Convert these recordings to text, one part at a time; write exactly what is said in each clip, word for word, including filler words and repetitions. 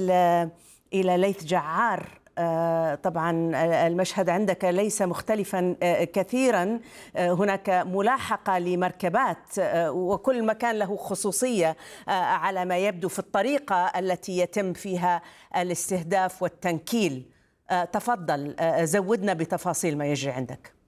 أنتقل إلى ليث جعار. طبعا المشهد عندك ليس مختلفا كثيرا، هناك ملاحقة لمركبات وكل مكان له خصوصية على ما يبدو في الطريقة التي يتم فيها الاستهداف والتنكيل. تفضل زودنا بتفاصيل ما يجري عندك.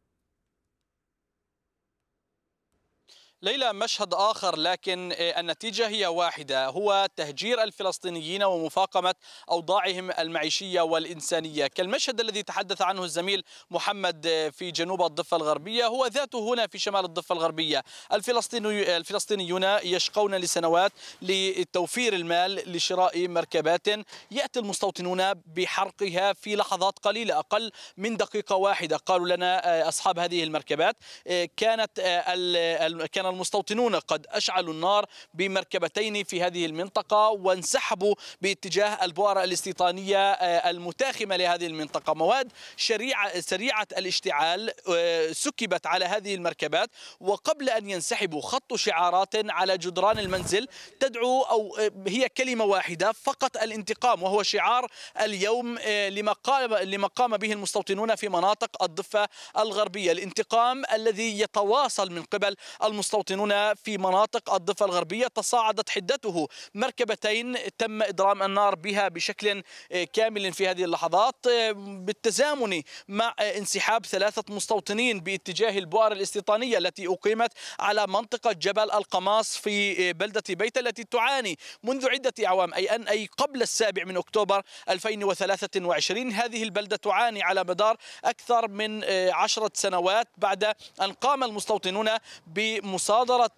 ليلى، مشهد آخر لكن النتيجة هي واحدة، هو تهجير الفلسطينيين ومفاقمة أوضاعهم المعيشية والإنسانية، كالمشهد الذي تحدث عنه الزميل محمد في جنوب الضفة الغربية هو ذاته هنا في شمال الضفة الغربية. الفلسطيني الفلسطينيون يشقون لسنوات لتوفير المال لشراء مركبات يأتي المستوطنون بحرقها في لحظات قليلة، أقل من دقيقة واحدة. قالوا لنا أصحاب هذه المركبات كانت كان المستوطنون قد أشعلوا النار بمركبتين في هذه المنطقة وانسحبوا باتجاه البؤر الاستيطانية المتاخمة لهذه المنطقة. مواد شريعة سريعة الاشتعال سكبت على هذه المركبات، وقبل أن ينسحبوا خطوا شعارات على جدران المنزل تدعو أو هي كلمة واحدة فقط: الانتقام، وهو شعار اليوم لما قام لما قام به المستوطنون في مناطق الضفة الغربية. الانتقام الذي يتواصل من قبل المستوطنون في مناطق الضفة الغربية تصاعدت حدته. مركبتين تم إضرام النار بها بشكل كامل في هذه اللحظات بالتزامن مع انسحاب ثلاثة مستوطنين باتجاه البؤر الاستيطانية التي أقيمت على منطقة جبل القماص في بلدة بيت التي تعاني منذ عدة أعوام، أي أن أي قبل السابع من أكتوبر ألفين وثلاثة وعشرين. هذه البلدة تعاني على مدار أكثر من عشرة سنوات بعد أن قام المستوطنون بمصادرة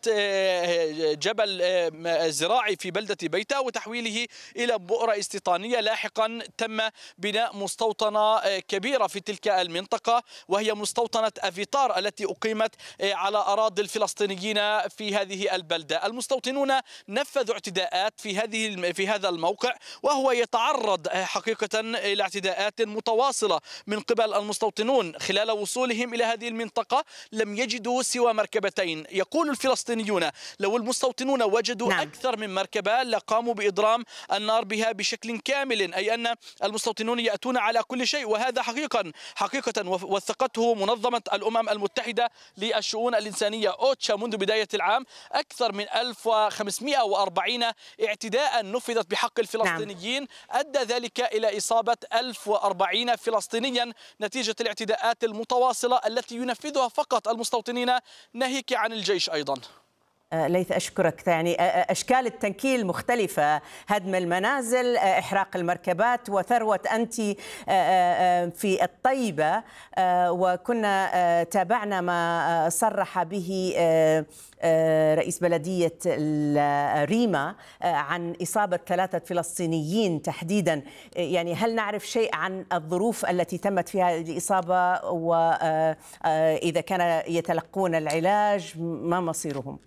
جبل زراعي في بلدة بيتا وتحويله إلى بؤرة استيطانية. لاحقا تم بناء مستوطنة كبيرة في تلك المنطقة وهي مستوطنة أفيطار التي أقيمت على أراضي الفلسطينيين في هذه البلدة. المستوطنون نفذوا اعتداءات في هذه في هذا الموقع، وهو يتعرض حقيقة إلى اعتداءات متواصلة من قبل المستوطنون. خلال وصولهم إلى هذه المنطقة لم يجدوا سوى مركبتين. يقول الفلسطينيون لو المستوطنون وجدوا نعم. أكثر من مركبة لقاموا بإضرام النار بها بشكل كامل، أي أن المستوطنون يأتون على كل شيء. وهذا حقيقة حقيقة وثقته منظمة الأمم المتحدة للشؤون الإنسانية أوتشا منذ بداية العام. أكثر من ألف وخمسمئة وأربعين اعتداء نفذت بحق الفلسطينيين، نعم. أدى ذلك إلى إصابة ألف وأربعين فلسطينيا نتيجة الاعتداءات المتواصلة التي ينفذها فقط المستوطنين ناهيك عن الجيش أيضا. ليث أشكرك. يعني أشكال التنكيل مختلفة: هدم المنازل، إحراق المركبات، وثروة أنت في الطيبة. وكنا تابعنا ما صرح به رئيس بلدية ريما عن إصابة ثلاثة فلسطينيين تحديدا. يعني هل نعرف شيء عن الظروف التي تمت فيها الإصابة، وإذا كان يتلقون العلاج ما مصيرهم؟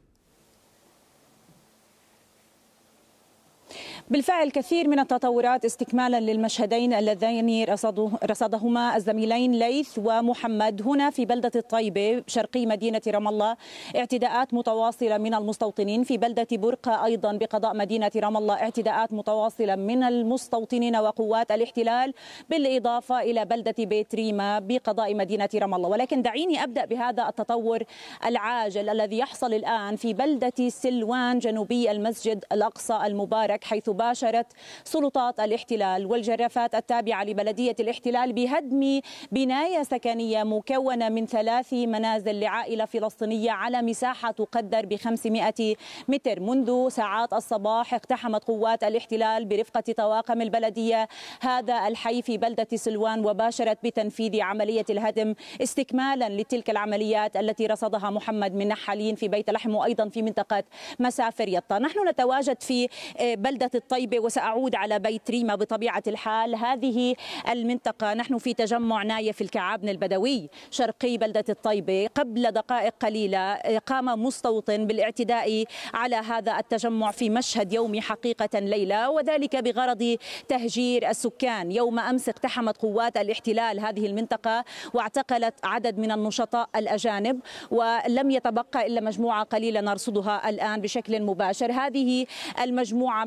بالفعل كثير من التطورات استكمالا للمشهدين اللذين رصدهما الزميلين ليث ومحمد هنا في بلدة الطيبة شرقي مدينة رام الله. اعتداءات متواصلة من المستوطنين في بلدة برقة أيضا بقضاء مدينة رام الله، اعتداءات متواصلة من المستوطنين وقوات الاحتلال، بالإضافة إلى بلدة بيت ريما بقضاء مدينة رام الله. ولكن دعيني أبدأ بهذا التطور العاجل الذي يحصل الآن في بلدة سلوان جنوبي المسجد الأقصى المبارك، حيث باشرت سلطات الاحتلال والجرافات التابعة لبلدية الاحتلال بهدم بناية سكنية مكونة من ثلاث منازل لعائلة فلسطينية على مساحة تقدر ب خمسمئة متر. منذ ساعات الصباح اقتحمت قوات الاحتلال برفقة طواقم البلدية هذا الحي في بلدة سلوان وباشرت بتنفيذ عملية الهدم استكمالا لتلك العمليات التي رصدها محمد من نحالين في بيت لحم وأيضا في منطقة مسافر يطا. نحن نتواجد في بلدة الطيبة وسأعود على بيت ريما بطبيعة الحال. هذه المنطقة نحن في تجمع نايف الكعابن البدوي شرقي بلدة الطيبة. قبل دقائق قليلة قام مستوطن بالاعتداء على هذا التجمع في مشهد يومي حقيقة ليلى، وذلك بغرض تهجير السكان. يوم أمس اقتحمت قوات الاحتلال هذه المنطقة واعتقلت عدد من النشطاء الأجانب، ولم يتبقى إلا مجموعة قليلة نرصدها الآن بشكل مباشر. هذه المجموعة من المتظاهرين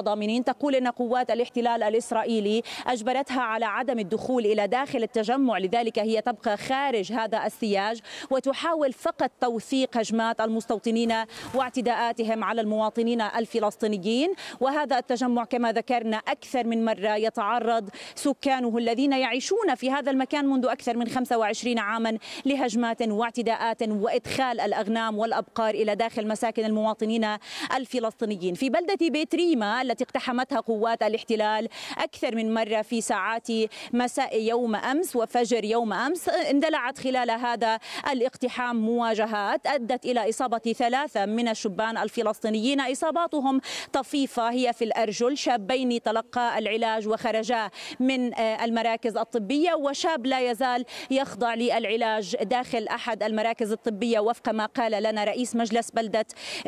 المتضامنين تقول أن قوات الاحتلال الإسرائيلي أجبرتها على عدم الدخول إلى داخل التجمع، لذلك هي تبقى خارج هذا السياج وتحاول فقط توثيق هجمات المستوطنين واعتداءاتهم على المواطنين الفلسطينيين. وهذا التجمع كما ذكرنا أكثر من مرة يتعرض سكانه الذين يعيشون في هذا المكان منذ أكثر من خمسة وعشرين عاما لهجمات واعتداءات وإدخال الأغنام والأبقار إلى داخل مساكن المواطنين الفلسطينيين. في بلدة بيت ريما التي اقتحمتها قوات الاحتلال أكثر من مرة في ساعات مساء يوم أمس وفجر يوم أمس، اندلعت خلال هذا الاقتحام مواجهات أدت إلى إصابة ثلاثة من الشبان الفلسطينيين، إصاباتهم طفيفة هي في الأرجل، شابين تلقى العلاج وخرجا من المراكز الطبية، وشاب لا يزال يخضع للعلاج داخل أحد المراكز الطبية وفق ما قال لنا رئيس مجلس بلدة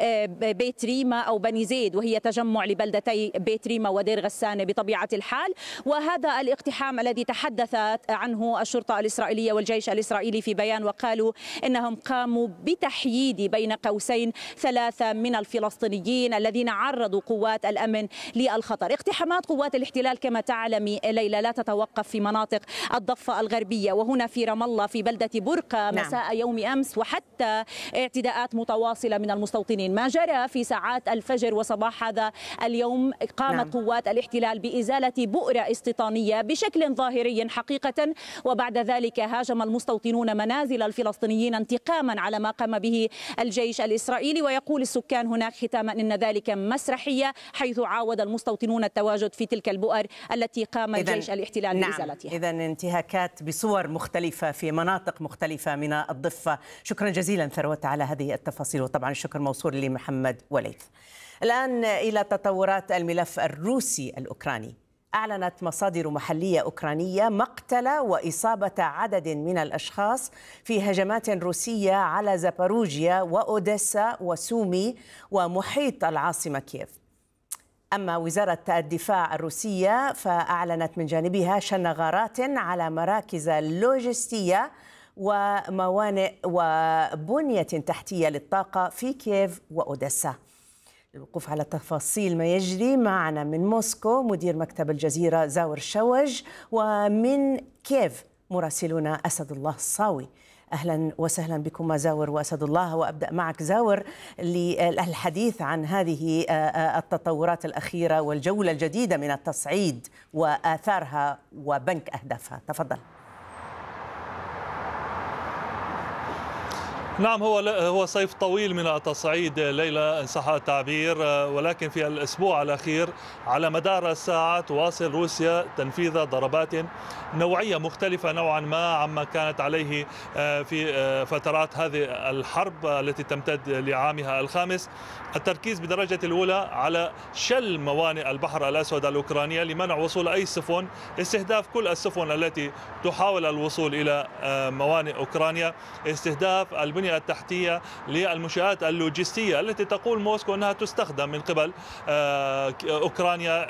بيت ريما أو بني زيد، وهي تجمع لبلدتي بيت ريما ودير غسان بطبيعة الحال. وهذا الاقتحام الذي تحدثت عنه الشرطة الإسرائيلية والجيش الإسرائيلي في بيان، وقالوا إنهم قاموا بتحييد بين قوسين ثلاثة من الفلسطينيين الذين عرضوا قوات الأمن للخطر. اقتحامات قوات الاحتلال كما تعلمي ليلى لا تتوقف في مناطق الضفة الغربية وهنا في رام الله في بلدة برقة مساء نعم. يوم أمس، وحتى اعتداءات متواصلة من المستوطنين. ما جرى في ساعات الفجر وصباح هذا اليوم، قامت نعم. قوات الاحتلال بإزالة بؤرة استيطانية بشكل ظاهري حقيقة، وبعد ذلك هاجم المستوطنون منازل الفلسطينيين انتقاما على ما قام به الجيش الإسرائيلي. ويقول السكان هناك ختاما إن ذلك مسرحية، حيث عاود المستوطنون التواجد في تلك البؤر التي قام الجيش الاحتلال نعم. بإزالتها. إذا انتهاكات بصور مختلفة في مناطق مختلفة من الضفة. شكرا جزيلا ثروت على هذه التفاصيل، وطبعا الشكر موصول لمحمد وليث. الآن إلى تطورات الملف الروسي الأوكراني. أعلنت مصادر محلية أوكرانية مقتل وإصابة عدد من الأشخاص في هجمات روسية على زاباروجيا وأوديسا وسومي ومحيط العاصمة كييف. أما وزارة الدفاع الروسية فأعلنت من جانبها شن غارات على مراكز لوجستية وموانئ وبنية تحتية للطاقة في كييف وأوديسا. للوقوف على تفاصيل ما يجري معنا من موسكو مدير مكتب الجزيرة زاور شوج، ومن كييف مراسلنا أسد الله الصاوي. أهلا وسهلا بكم زاور وأسد الله، وأبدأ معك زاور للحديث عن هذه التطورات الأخيرة والجولة الجديدة من التصعيد وآثارها وبنك أهدافها. تفضل. نعم، هو هو صيف طويل من التصعيد ليلى إن صح التعبير، ولكن في الأسبوع الأخير على مدار الساعات تواصل روسيا تنفيذ ضربات نوعية مختلفة نوعا ما عما كانت عليه في فترات هذه الحرب التي تمتد لعامها الخامس. التركيز بدرجة الأولى على شل موانئ البحر الأسود الأوكرانية لمنع وصول أي سفن، استهداف كل السفن التي تحاول الوصول إلى موانئ أوكرانيا، استهداف البنية التحتية للمنشآت اللوجستية التي تقول موسكو أنها تستخدم من قبل أوكرانيا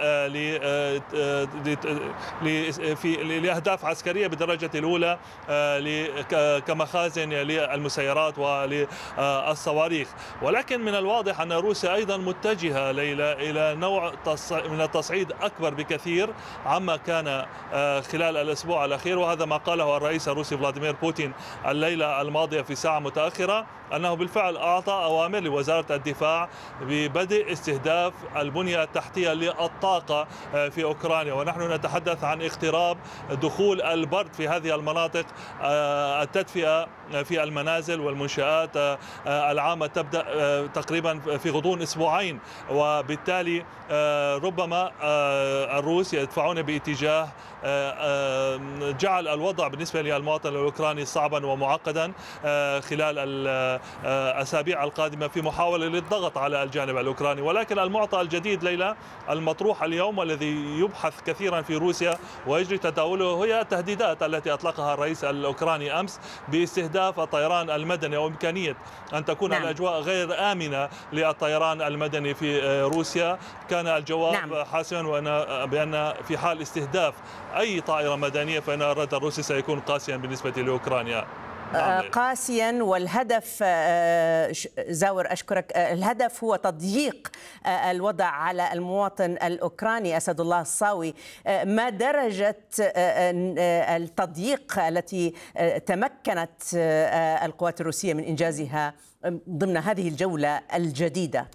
لأهداف عسكرية بدرجة الأولى كمخازن للمسيرات وللصواريخ. ولكن من الواضح أن روسيا أيضا متجهة ليلى إلى نوع من التصعيد أكبر بكثير عما كان خلال الأسبوع الأخير، وهذا ما قاله الرئيس الروسي فلاديمير بوتين الليلة الماضية في ساعة متأخرة، أنه بالفعل أعطى أوامر لوزارة الدفاع ببدء استهداف البنية التحتية للطاقة في أوكرانيا. ونحن نتحدث عن اقتراب دخول البرد في هذه المناطق. التدفئة في المنازل والمنشآت العامة تبدأ تقريبا في غضون أسبوعين، وبالتالي ربما الروس يدفعون باتجاه جعل الوضع بالنسبة للمواطن الأوكراني صعبا ومعقدا خلال الأسابيع القادمة في محاولة للضغط على الجانب الأوكراني. ولكن المعطى الجديد ليلى المطروح اليوم والذي يبحث كثيرا في روسيا ويجري تداوله هي التهديدات التي أطلقها الرئيس الأوكراني أمس باستهداف الطيران المدني وإمكانية أن تكون نعم. الأجواء غير آمنة للطيران المدني في روسيا. كان الجواب نعم. حاسما وأن بأن في حال استهداف أي طائرة مدنية فإن الرد الروسي سيكون قاسيا بالنسبة لأوكرانيا. قاسيا، والهدف زاور أشكرك، الهدف هو تضييق الوضع على المواطن الأوكراني أسد الله الصاوي. ما درجة التضييق التي تمكنت القوات الروسية من إنجازها ضمن هذه الجولة الجديدة؟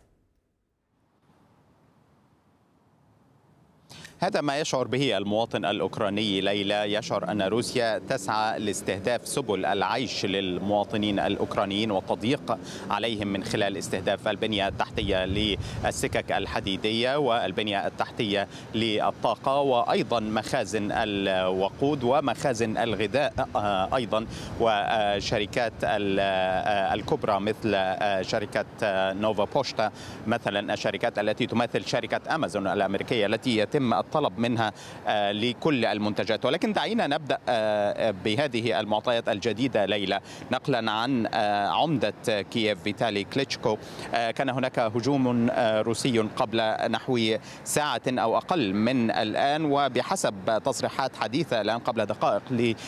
هذا ما يشعر به المواطن الأوكراني ليلى، يشعر أن روسيا تسعى لاستهداف سبل العيش للمواطنين الأوكرانيين والتضييق عليهم من خلال استهداف البنية التحتية للسكك الحديدية والبنية التحتية للطاقة وأيضا مخازن الوقود ومخازن الغذاء أيضا، وشركات الكبرى مثل شركة نوفا بوشتا مثلا، الشركات التي تمثل شركة أمازون الأمريكية التي يتم الطلب منها لكل المنتجات. ولكن دعينا نبدأ بهذه المعطيات الجديدة ليلى، نقلا عن عمدة كييف فيتالي كليتشكو. كان هناك هجوم روسي قبل نحو ساعة أو أقل من الآن، وبحسب تصريحات حديثة الآن قبل دقائق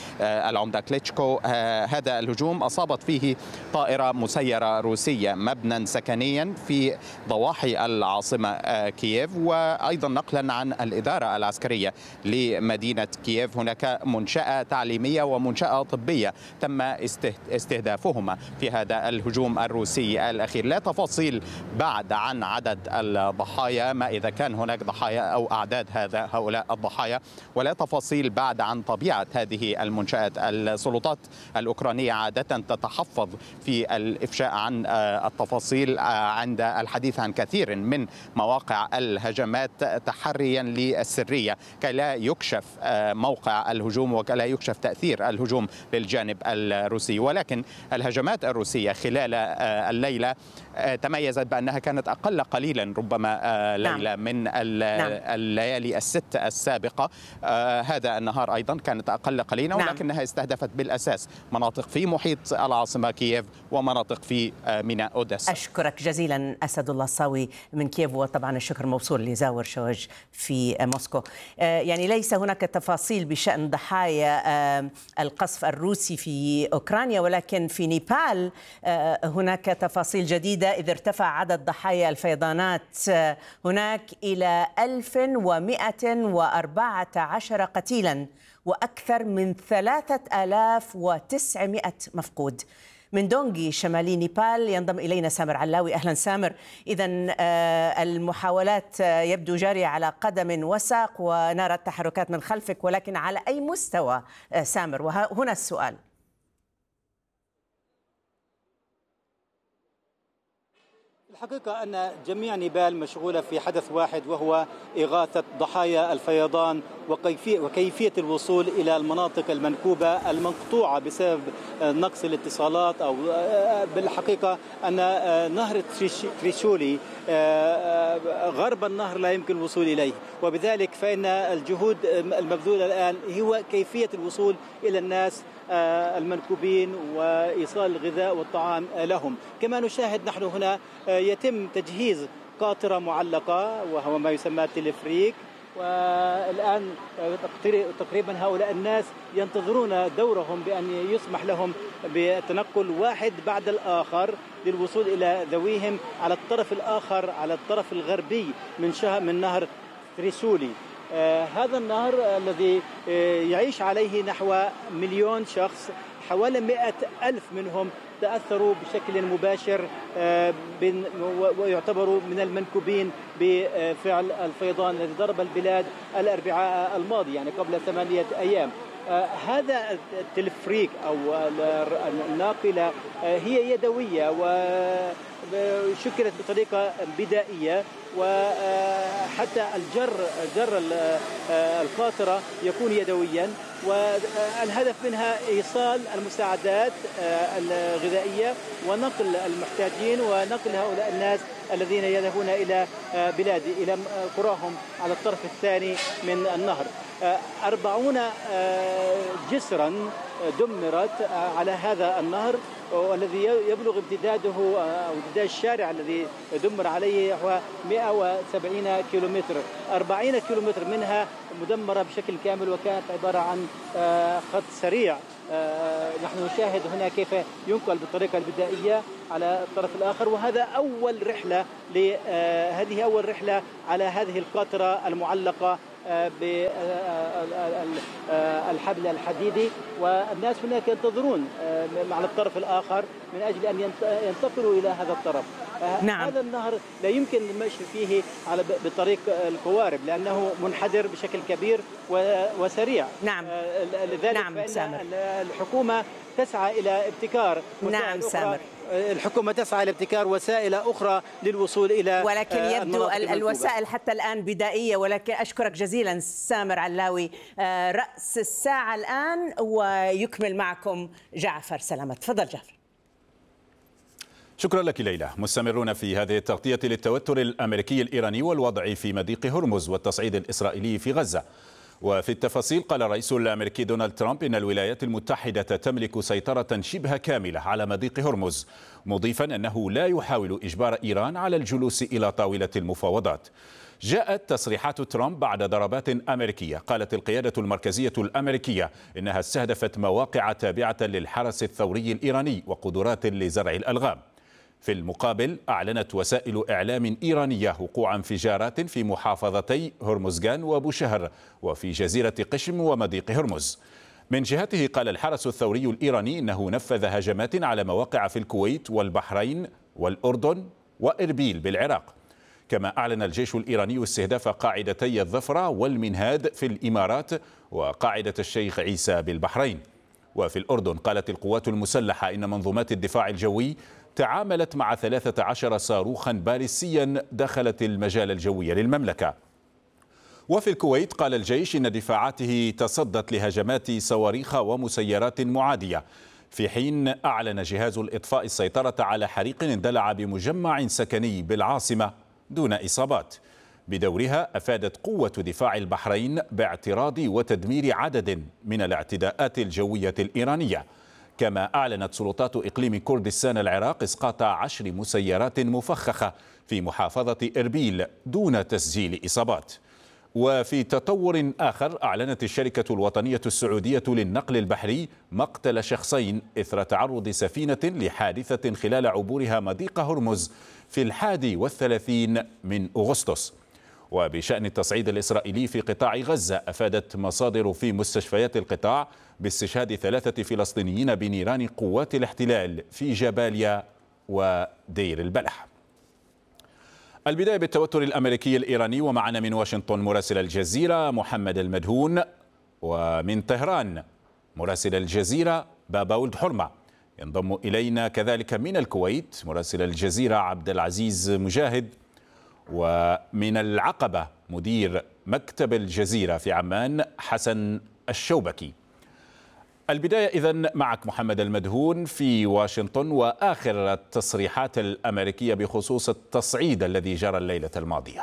للعمدة كليتشكو، هذا الهجوم أصابت فيه طائرة مسيرة روسية مبنى سكنيا في ضواحي العاصمة كييف. وأيضا نقلا عن الإدارة العسكرية لمدينة كييف، هناك منشأة تعليمية ومنشأة طبية تم استهدافهما في هذا الهجوم الروسي الأخير. لا تفاصيل بعد عن عدد الضحايا، ما إذا كان هناك ضحايا أو أعداد هذا هؤلاء الضحايا، ولا تفاصيل بعد عن طبيعة هذه المنشآت. السلطات الأوكرانية عادة تتحفظ في الإفشاء عن التفاصيل عند الحديث عن كثير من مواقع الهجمات تحريا للسرية كي لا يكشف موقع الهجوم ولا يكشف تأثير الهجوم للجانب الروسي. ولكن الهجمات الروسية خلال الليلة تميزت بأنها كانت أقل قليلا ربما ليلة من الليالي الست السابقة. هذا النهار أيضا كانت أقل قليلا، ولكنها استهدفت بالأساس مناطق في محيط العاصمة كييف ومناطق في ميناء أوديسا. أشكرك جزيلا أسد الله الصاوي من كييف، وطبعا الشكر موصول لزاور شوج في موسكو. يعني ليس هناك تفاصيل بشأن ضحايا القصف الروسي في أوكرانيا، ولكن في نيبال هناك تفاصيل جديدة، إذ ارتفع عدد ضحايا الفيضانات هناك إلى ألف ومئة وأربعة عشر قتيلا وأكثر من ثلاثة آلاف وتسعمئة مفقود. من دونغي شمالي نيبال ينضم إلينا سامر علاوي. أهلا سامر. إذن المحاولات يبدو جارية على قدم وساق ونرى التحركات من خلفك، ولكن على أي مستوى سامر؟ وهنا السؤال. الحقيقة أن جميع نيبال مشغولة في حدث واحد، وهو إغاثة ضحايا الفيضان وكيفية الوصول إلى المناطق المنكوبة المقطوعة بسبب نقص الاتصالات، أو بالحقيقة أن نهر تريشولي غرب النهر لا يمكن الوصول إليه، وبذلك فإن الجهود المبذولة الآن هو كيفية الوصول إلى الناس المنكوبين وإيصال الغذاء والطعام لهم. كما نشاهد نحن هنا يتم تجهيز قاطرة معلقة وهو ما يسمى تلفريك، والآن تقريبا هؤلاء الناس ينتظرون دورهم بأن يسمح لهم بالتنقل واحد بعد الآخر للوصول إلى ذويهم على الطرف الآخر، على الطرف الغربي من شهر من نهر تريشولي. آه هذا النهر الذي آه يعيش عليه نحو مليون شخص، حوالي مئة ألف منهم تأثروا بشكل مباشر آه ويعتبروا من المنكوبين بفعل الفيضان الذي ضرب البلاد الأربعاء الماضي، يعني قبل ثمانية أيام. آه هذا التلفريك أو الناقلة آه هي يدوية وشكلت بطريقة بدائية، وحتى الجر جر القاطرة يكون يدويا، والهدف منها إيصال المساعدات الغذائية ونقل المحتاجين ونقل هؤلاء الناس الذين يذهبون إلى بلاد إلى قراهم على الطرف الثاني من النهر. أربعون جسرا دمرت على هذا النهر، والذي يبلغ امتداده أو امتداد الشارع الذي دمر عليه هو مئة وسبعين كيلومتر. أربعين كيلومتر منها مدمرة بشكل كامل، وكانت عبارة عن خط سريع. نحن نشاهد هنا كيف ينقل بالطريقة البدائية على الطرف الآخر، وهذا أول رحلة هذه أول رحلة على هذه القاطرة المعلقة بالحبل الحديدي، والناس هناك ينتظرون على الطرف الآخر من أجل أن ينتقلوا إلى هذا الطرف. نعم. هذا النهر لا يمكن المشي فيه على بطريق القوارب لأنه منحدر بشكل كبير وسريع. نعم. لذلك نعم فإن سامر. الحكومة تسعى إلى ابتكار نعم سامر. الحكومة تسعى لابتكار وسائل أخرى للوصول إلى، ولكن يبدو الوسائل حتى الآن بدائية. ولكن أشكرك جزيلا سامر علاوي، رأس الساعة الآن، ويكمل معكم جعفر سلامة. تفضل جعفر. شكرا لك ليلى. مستمرون في هذه التغطية للتوتر الأمريكي الإيراني والوضع في مضيق هرمز والتصعيد الإسرائيلي في غزة. وفي التفاصيل قال الرئيس الأمريكي دونالد ترامب إن الولايات المتحدة تملك سيطرة شبه كاملة على مضيق هرمز، مضيفا أنه لا يحاول إجبار إيران على الجلوس إلى طاولة المفاوضات. جاءت تصريحات ترامب بعد ضربات أمريكية قالت القيادة المركزية الأمريكية إنها استهدفت مواقع تابعة للحرس الثوري الإيراني وقدرات لزرع الألغام. في المقابل أعلنت وسائل إعلام إيرانية وقوع انفجارات في محافظتي هرمزغان وبوشهر وفي جزيرة قشم ومضيق هرمز. من جهته قال الحرس الثوري الإيراني إنه نفذ هجمات على مواقع في الكويت والبحرين والأردن وإربيل بالعراق. كما أعلن الجيش الإيراني استهداف قاعدتي الظفرة والمنهاد في الإمارات وقاعدة الشيخ عيسى بالبحرين. وفي الأردن قالت القوات المسلحة إن منظومات الدفاع الجوي تعاملت مع ثلاثة عشر صاروخا باليستيا دخلت المجال الجوي للمملكة. وفي الكويت قال الجيش إن دفاعاته تصدت لهجمات صواريخ ومسيرات معادية، في حين أعلن جهاز الإطفاء السيطرة على حريق اندلع بمجمع سكني بالعاصمة دون إصابات. بدورها أفادت قوة دفاع البحرين باعتراض وتدمير عدد من الاعتداءات الجوية الإيرانية. كما أعلنت سلطات إقليم كردستان العراق إسقاط عشر مسيرات مفخخة في محافظة إربيل دون تسجيل إصابات. وفي تطور آخر أعلنت الشركة الوطنية السعودية للنقل البحري مقتل شخصين إثر تعرض سفينة لحادثة خلال عبورها مضيق هرمز في الحادي والثلاثين من أغسطس. وبشأن التصعيد الإسرائيلي في قطاع غزة أفادت مصادر في مستشفيات القطاع باستشهاد ثلاثة فلسطينيين بنيران قوات الاحتلال في جباليا ودير البلح. البداية بالتوتر الأمريكي الإيراني، ومعنا من واشنطن مراسل الجزيرة محمد المدهون، ومن طهران مراسل الجزيرة بابا ولد حرمة. ينضم إلينا كذلك من الكويت مراسل الجزيرة عبد العزيز مجاهد، ومن العقبة مدير مكتب الجزيرة في عمان حسن الشوبكي. البداية إذن معك محمد المدهون في واشنطن، وآخر التصريحات الأمريكية بخصوص التصعيد الذي جرى الليلة الماضية.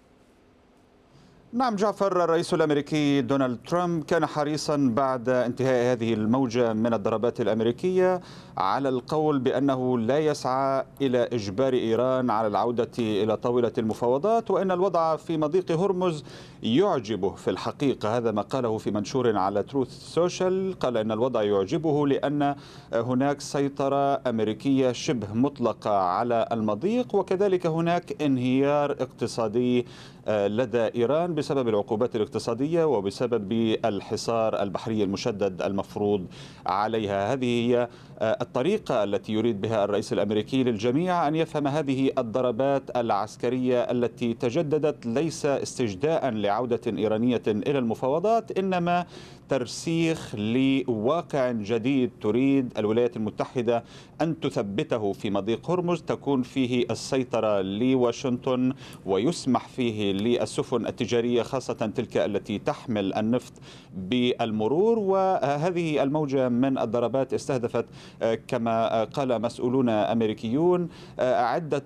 نعم جعفر، الرئيس الأمريكي دونالد ترامب كان حريصا بعد انتهاء هذه الموجة من الضربات الأمريكية على القول بأنه لا يسعى إلى إجبار إيران على العودة إلى طاولة المفاوضات، وأن الوضع في مضيق هرمز يعجبه في الحقيقة. هذا ما قاله في منشور على تروث سوشيال، قال أن الوضع يعجبه لأن هناك سيطرة أمريكية شبه مطلقة على المضيق، وكذلك هناك انهيار اقتصادي لدى إيران بسبب العقوبات الاقتصادية وبسبب الحصار البحري المشدد المفروض عليها. هذه هي الطريقة التي يريد بها الرئيس الأمريكي للجميع أن يفهم هذه الضربات العسكرية التي تجددت ليس استجداء لعودة إيرانية إلى المفاوضات، إنما ترسيخ لواقع جديد تريد الولايات المتحدة أن تثبته في مضيق هرمز، تكون فيه السيطرة لواشنطن ويسمح فيه للسفن التجارية البحرية، خاصة تلك التي تحمل النفط بالمرور. وهذه الموجة من الضربات استهدفت كما قال مسؤولون أمريكيون عدة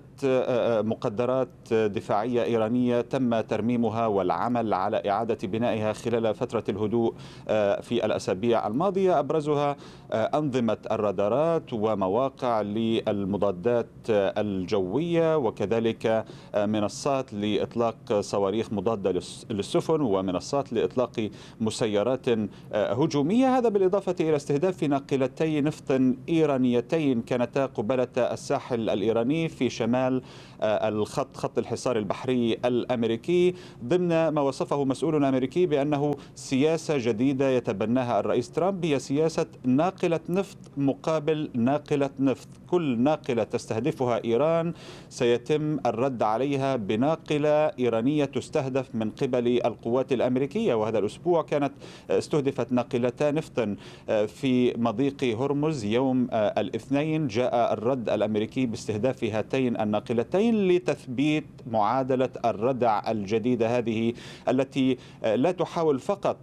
مقدرات دفاعية إيرانية تم ترميمها والعمل على إعادة بنائها خلال فترة الهدوء في الأسابيع الماضية، أبرزها أنظمة الرادارات ومواقع للمضادات الجوية، وكذلك منصات لإطلاق صواريخ مضادة للسفن ومنصات لإطلاق مسيرات هجومية. هذا بالإضافة إلى استهداف ناقلتي نفط إيرانيتين كانتا قبالة الساحل الإيراني في شمال الخط خط الحصار البحري الأمريكي، ضمن ما وصفه مسؤول أمريكي بأنه سياسة جديدة يتبناها الرئيس ترامب، هي سياسة ناقلة نفط مقابل ناقلة نفط. كل ناقلة تستهدفها إيران سيتم الرد عليها بناقلة إيرانية تستهدف من قبل القوات الأمريكية. وهذا الأسبوع كانت استهدفت ناقلتا نفط في مضيق هرمز يوم الاثنين. جاء الرد الأمريكي باستهداف هاتين الناقلتين لتثبيت معادلة الردع الجديدة هذه، التي لا تحاول فقط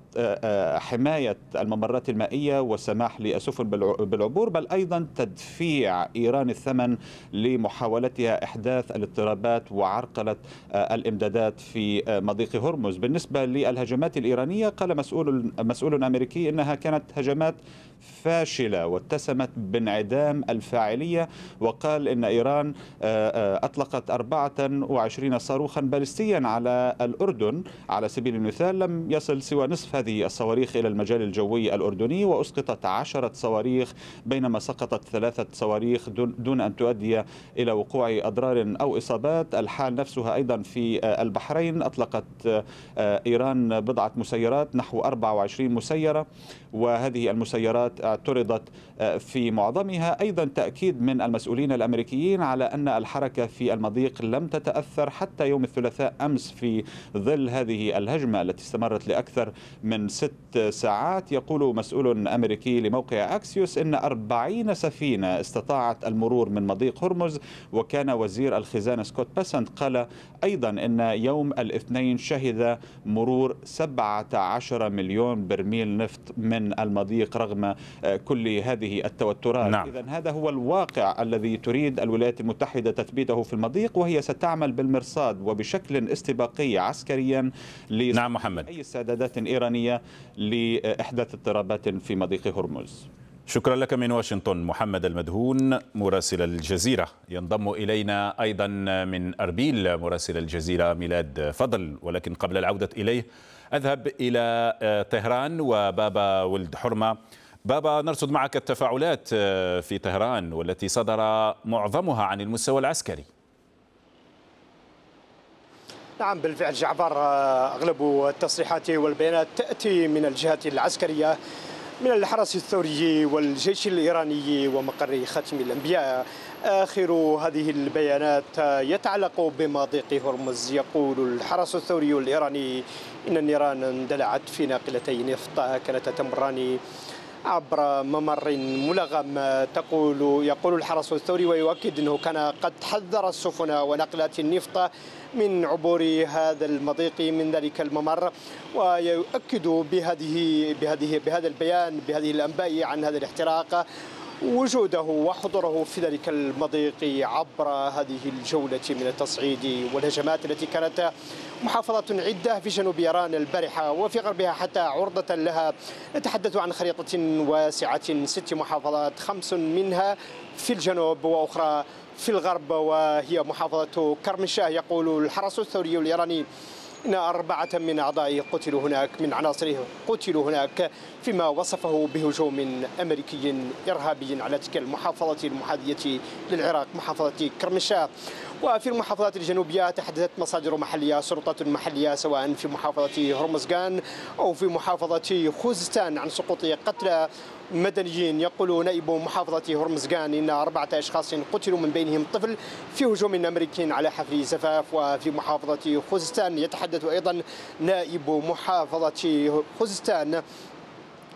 حماية الممرات المائية والسماح للسفن بالعبور، بل أيضا تدفيع إيران الثمن لمحاولتها إحداث الاضطرابات وعرقلة الإمدادات في مضيق هرمز. بالنسبة للهجمات الإيرانية قال مسؤول مسؤول أمريكي إنها كانت هجمات فاشلة واتسمت بانعدام الفاعلية، وقال إن إيران أطلقت أربعة وعشرين صاروخا باليستيا على الأردن. على سبيل المثال لم يصل سوى نصف هذه الصواريخ إلى المجال الجوي الأردني، وأسقطت عشرة صواريخ بينما سقطت ثلاثة صواريخ دون أن تؤدي إلى وقوع أضرار أو إصابات. الحال نفسها أيضا في البحرين، أطلقت إيران بضعة مسيرات نحو أربعة وعشرين مسيرة، وهذه المسيرات اعترضت في معظمها. أيضا تأكيد من المسؤولين الأمريكيين على أن الحركة في المضيق لم تتأثر حتى يوم الثلاثاء أمس في ظل هذه الهجمة التي استمرت لأكثر من ست ساعات. يقول مسؤول أمريكي لموقع أكسيوس إن أربعين سفينة استطاعت المرور من مضيق هرمز، وكان وزير الخزانة سكوت بيسنت قال أيضا إن يوم الاثنين شهد مرور سبعة عشر مليون برميل نفط من المضيق رغم كل هذه التوترات. نعم. إذن هذا هو الواقع الذي تريد الولايات المتحدة تثبيته في المضيق، وهي ستعمل بالمرصاد وبشكل استباقي عسكريا نعم محمد أي استعدادات إيرانية لإحداث اضطرابات في مضيق هرمز. شكرا لك من واشنطن محمد المدهون مراسل الجزيرة. ينضم إلينا أيضا من أربيل مراسل الجزيرة ميلاد فضل، ولكن قبل العودة إليه أذهب إلى طهران وبابا ولد حرمة. بابا، نرصد معك التفاعلات في طهران والتي صدر معظمها عن المستوى العسكري. نعم بالفعل جعفر، أغلب التصريحات والبيانات تأتي من الجهات العسكرية من الحرس الثوري والجيش الإيراني ومقر ختم الأنبياء. آخر هذه البيانات يتعلق بمضيق هرمز. يقول الحرس الثوري الإيراني إن النيران اندلعت في ناقلتي نفط كانتا تمران عبر ممر ملغم. تقول يقول الحرس الثوري ويؤكد أنه كان قد حذر السفن وناقلات النفط من عبور هذا المضيق من ذلك الممر، ويؤكد بهذه بهذه بهذا البيان بهذه الأنباء عن هذا الاحتراق وجوده وحضوره في ذلك المضيق عبر هذه الجولة من التصعيد والهجمات التي كانت محافظات عدة في جنوب إيران البارحة وفي غربها حتى عرضة لها. نتحدث عن خريطة واسعة، ست محافظات، خمس منها في الجنوب وأخرى في الغرب، وهي محافظة كرمشاه. يقول الحرس الثوري الإيراني إن أربعة من أعضائه قتلوا هناك، من عناصره قتلوا هناك، فيما وصفه بهجوم أمريكي إرهابي على تلك المحافظة المحاذية للعراق، محافظة كرمشاه. وفي المحافظات الجنوبية تحدثت مصادر محلية، سلطات محلية سواء في محافظة هرمزغان أو في محافظة خوزستان عن سقوط قتلى مدنيين. يقول نائب محافظة هرمزغان إن أربعة أشخاص قتلوا من بينهم طفل في هجوم أمريكي على حفل زفاف. وفي محافظة خوزستان يتحدث أيضا نائب محافظة خوزستان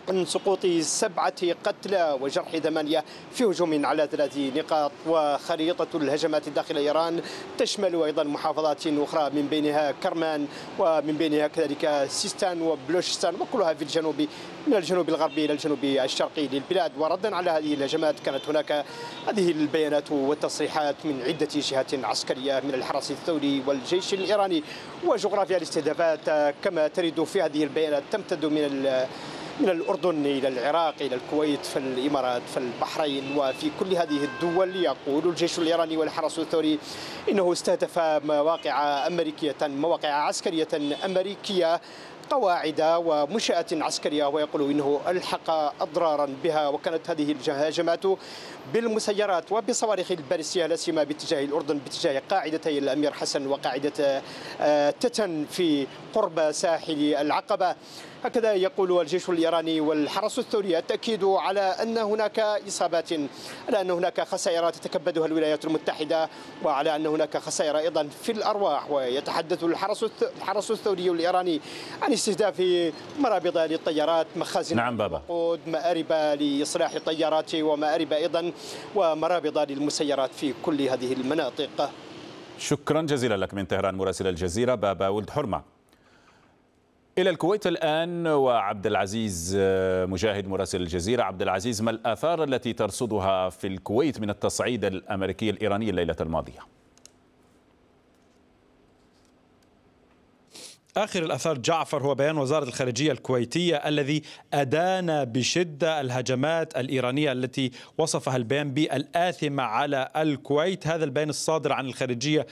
من سقوط سبعة قتلى وجرح ثمانية في هجوم على ثلاث نقاط. وخريطة الهجمات داخل إيران تشمل أيضا محافظات أخرى من بينها كرمان ومن بينها كذلك سيستان وبلوشستان، وكلها في الجنوب من الجنوب الغربي إلى الجنوب الشرقي للبلاد. وردا على هذه الهجمات كانت هناك هذه البيانات والتصريحات من عدة جهات عسكرية من الحرس الثوري والجيش الإيراني. وجغرافيا الاستهدافات كما ترد في هذه البيانات تمتد من من الأردن إلى العراق إلى الكويت في الإمارات في البحرين. وفي كل هذه الدول يقول الجيش الإيراني والحرس الثوري إنه استهدف مواقع أمريكية مواقع عسكرية أمريكية قواعد ومنشآت عسكرية، ويقول إنه ألحق أضرارا بها. وكانت هذه الهجمات بالمسيرات وبصواريخ البالستية لا سيما باتجاه الأردن باتجاه قاعدتي الأمير حسن وقاعدة تتن في قرب ساحل العقبة. هكذا يقول الجيش الإيراني والحرس الثوري التأكيد على أن هناك إصابات، على أن هناك خسائر تتكبدها الولايات المتحدة، وعلى أن هناك خسائر أيضا في الأرواح. ويتحدث الحرس الحرس الثوري الإيراني عن استهداف مرابط للطيارات، مخازن نعم بابا، وقود، مآرب لإصلاح الطيارات، ومآرب أيضا ومرابط للمسيرات في كل هذه المناطق. شكرا جزيلا لك من طهران مراسل الجزيرة بابا ولد حرمة. إلى الكويت الآن وعبد العزيز مجاهد مراسل الجزيرة. عبد العزيز، ما الآثار التي ترصدها في الكويت من التصعيد الأمريكي الإيراني الليلة الماضية؟ آخر الأثار جعفر هو بيان وزارة الخارجية الكويتية الذي أدان بشدة الهجمات الإيرانية التي وصفها البيان بالآثمة على الكويت. هذا البيان الصادر عن الخارجية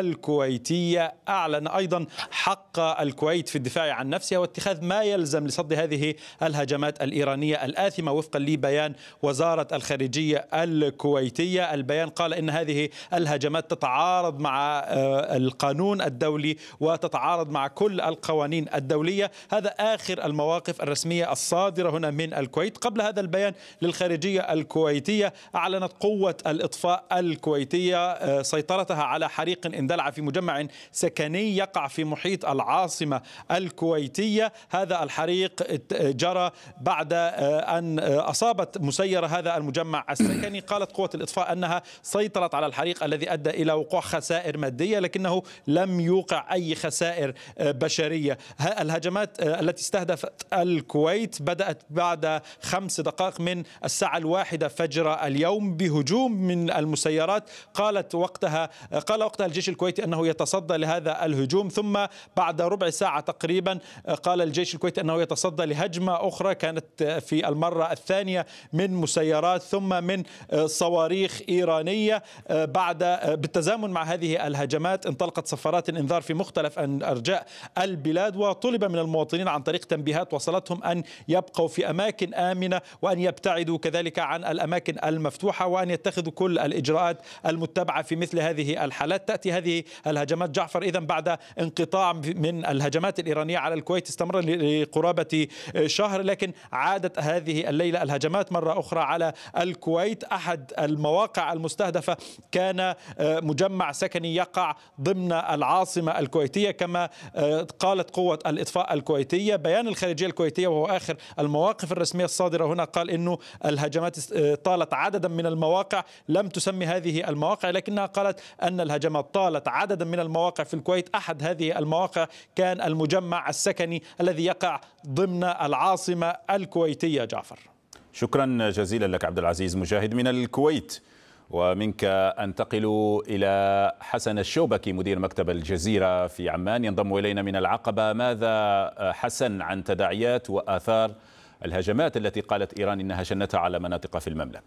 الكويتية أعلن أيضا حق الكويت في الدفاع عن نفسها واتخاذ ما يلزم لصد هذه الهجمات الإيرانية الآثمة وفقا لبيان وزارة الخارجية الكويتية. البيان قال إن هذه الهجمات تتعارض مع القانون الدولي وتتعارض مع كل القوانين الدولية. هذا آخر المواقف الرسمية الصادرة هنا من الكويت. قبل هذا البيان للخارجية الكويتية أعلنت قوة الإطفاء الكويتية سيطرتها على حريق اندلع في مجمع سكني يقع في محيط العاصمة الكويتية. هذا الحريق جرى بعد أن أصابت مسيرة هذا المجمع السكني. قالت قوة الإطفاء أنها سيطرت على الحريق الذي أدى إلى وقوع خسائر مادية لكنه لم يوقع أي خسائر بشرية. الهجمات التي استهدفت الكويت بدأت بعد خمس دقائق من الساعة الواحدة فجر اليوم بهجوم من المسيرات. قالت وقتها قال وقتها الجيش الكويتي أنه يتصدى لهذا الهجوم، ثم بعد ربع ساعة تقريبا قال الجيش الكويتي أنه يتصدى لهجمة أخرى كانت في المرة الثانية من مسيرات ثم من صواريخ إيرانية. بعد بالتزامن مع هذه الهجمات انطلقت صفارات الإنذار في مختلف أرجاء البلاد، وطلب من المواطنين عن طريق تنبيهات وصلتهم أن يبقوا في أماكن آمنة وأن يبتعدوا كذلك عن الأماكن المفتوحة وأن يتخذوا كل الإجراءات المتبعة في مثل هذه الحالات. تأتي هذه الهجمات جعفر إذن بعد انقطاع من الهجمات الإيرانية على الكويت استمر لقرابة شهر، لكن عادت هذه الليلة الهجمات مرة أخرى على الكويت. أحد المواقع المستهدفة كان مجمع سكني يقع ضمن العاصمة الكويتية كما قالت قوة الإطفاء الكويتية. بيان الخارجية الكويتية وهو آخر المواقف الرسمية الصادرة هنا قال إنه الهجمات طالت عددا من المواقع، لم تسمي هذه المواقع لكنها قالت أن الهجمات طالت عددا من المواقع في الكويت. أحد هذه المواقع كان المجمع السكني الذي يقع ضمن العاصمة الكويتية. جعفر، شكرا جزيلا لك عبد العزيز مجاهد من الكويت. ومنك أنتقل إلى حسن الشوبكي مدير مكتب الجزيرة في عمان ينضم إلينا من العقبة. ماذا حسن عن تداعيات وآثار الهجمات التي قالت إيران إنها شنتها على مناطق في المملكة؟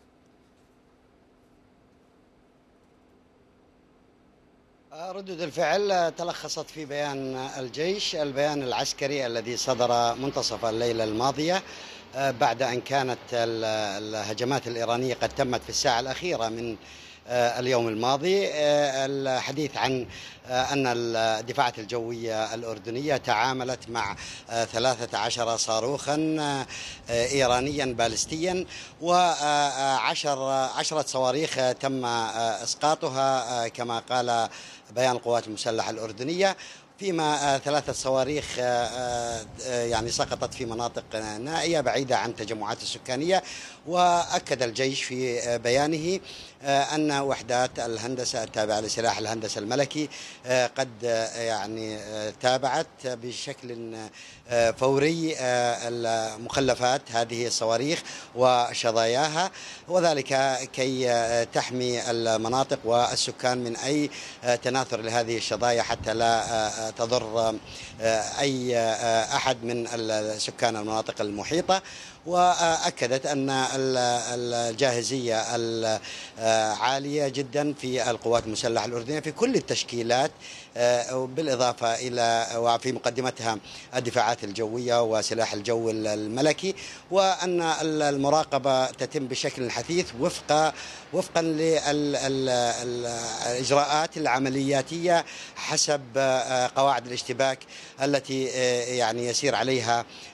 ردود الفعل تلخصت في بيان الجيش، البيان العسكري الذي صدر منتصف الليلة الماضية بعد أن كانت الهجمات الإيرانية قد تمت في الساعة الأخيرة من اليوم الماضي. الحديث عن أن الدفاعات الجوية الأردنية تعاملت مع ثلاثة عشر صاروخا إيرانيا بالستيا وعشر عشرة صواريخ تم إسقاطها كما قال بيان القوات المسلحة الأردنية. فيما ثلاثة صواريخ يعني سقطت في مناطق نائية بعيدة عن التجمعات السكانية. وأكد الجيش في بيانه أن وحدات الهندسة التابعة لسلاح الهندسة الملكي قد يعني تابعت بشكل فوري مخلفات هذه الصواريخ وشظاياها، وذلك كي تحمي المناطق والسكان من أي تناثر لهذه الشظايا حتى لا تضر أي أحد من سكان المناطق المحيطة. وأكدت أن الجاهزية العالية جدا في القوات المسلحة الأردنية في كل التشكيلات، بالإضافة إلى وفي مقدمتها الدفاعات الجوية وسلاح الجو الملكي، وأن المراقبة تتم بشكل حثيث وفق وفقا للإجراءات العملياتية حسب قواعد الاشتباك التي يعني يسير عليها